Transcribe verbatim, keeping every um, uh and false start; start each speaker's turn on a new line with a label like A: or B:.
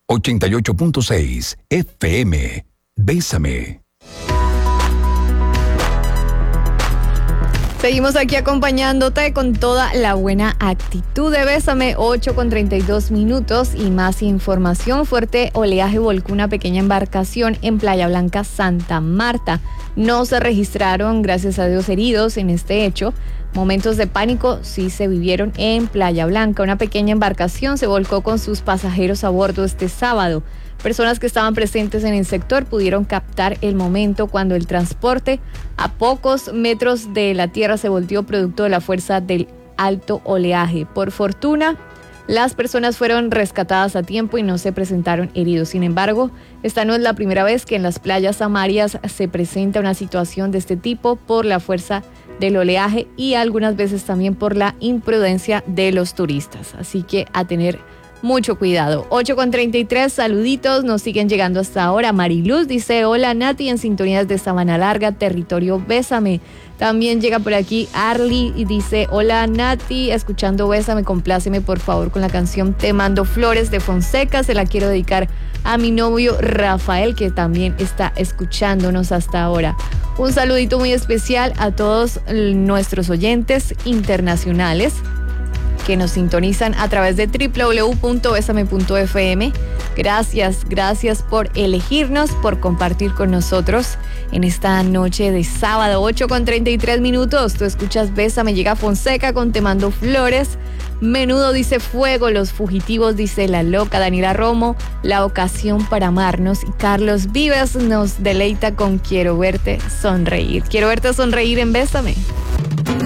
A: ochenta y ocho punto seis F M. Bésame.
B: Seguimos aquí acompañándote con toda la buena actitud de Bésame, ocho con treinta y dos minutos y más información. Fuerte oleaje volcó una pequeña embarcación en Playa Blanca, Santa Marta. No se registraron, gracias a Dios, heridos en este hecho. Momentos de pánico sí se vivieron en Playa Blanca. Una pequeña embarcación se volcó con sus pasajeros a bordo este sábado. Personas que estaban presentes en el sector pudieron captar el momento cuando el transporte a pocos metros de la tierra se volteó producto de la fuerza del alto oleaje. Por fortuna, las personas fueron rescatadas a tiempo y no se presentaron heridos. Sin embargo, esta no es la primera vez que en las playas amarias se presenta una situación de este tipo por la fuerza del oleaje y algunas veces también por la imprudencia de los turistas. Así que a tener mucho cuidado. ocho con treinta y tres, saluditos, nos siguen llegando hasta ahora. Mariluz dice, hola Nati, en sintonías de Sabana Larga, territorio Bésame. También llega por aquí Arly y dice, hola Nati, escuchando Bésame, compláceme por favor con la canción Te Mando Flores de Fonseca, se la quiero dedicar a mi novio Rafael, que también está escuchándonos hasta ahora. Un saludito muy especial a todos nuestros oyentes internacionales que nos sintonizan a través de doble u doble u doble u punto besame punto f m. Gracias, gracias por elegirnos, por compartir con nosotros en esta noche de sábado, ocho con treinta y tres minutos. Tú escuchas Bésame, llega Fonseca con Te Mando Flores. Menudo dice Fuego, Los Fugitivos dice La Loca, Daniela Romo, La Ocasión para Amarnos, y Carlos Vives nos deleita con Quiero Verte Sonreír. Quiero verte sonreír en Bésame.